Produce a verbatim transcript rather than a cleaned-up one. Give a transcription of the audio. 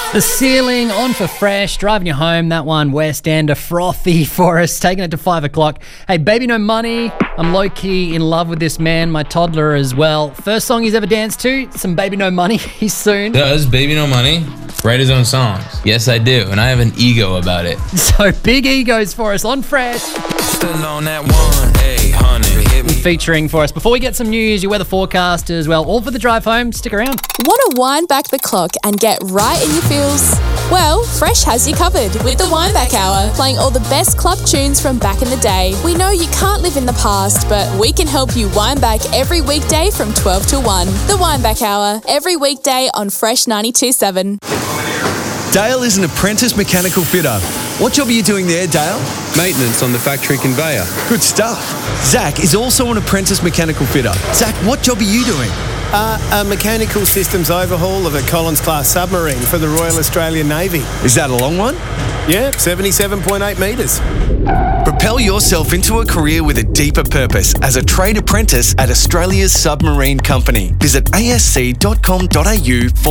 The Ceiling on for Fresh, driving you home. That one, West Ender, frothy for us, taking it to five o'clock. Hey, Baby No Money, I'm low-key in love with this man, my toddler as well. First song he's ever danced to, some Baby No Money. He's soon. Does Baby No Money write his own songs? Yes, I do, and I have an ego about it. So big egos for us on Fresh. Still on that one, hey, honey, hit me. Featuring for us. Before we get some news, your weather forecast as well. All for the drive home. Stick around. Want to wind back the clock and get right in your feels? Well, Fresh has you covered with the Wind-Back Hour, playing all the best club tunes from back in the day. We know you can't live in the past, but we can help you wind back every weekday from twelve to one. The Wind-Back Hour, every weekday on Fresh ninety-two point seven. Dale is an apprentice mechanical fitter. What job are you doing there, Dale? Maintenance on the factory conveyor. Good stuff. Zach is also an apprentice mechanical fitter. Zach, what job are you doing? Uh, a mechanical systems overhaul of a Collins-class submarine for the Royal Australian Navy. Is that a long one? Yeah, seventy-seven point eight metres. Propel yourself into a career with a deeper purpose as a trade apprentice at Australia's Submarine Company. Visit a s c dot com dot a u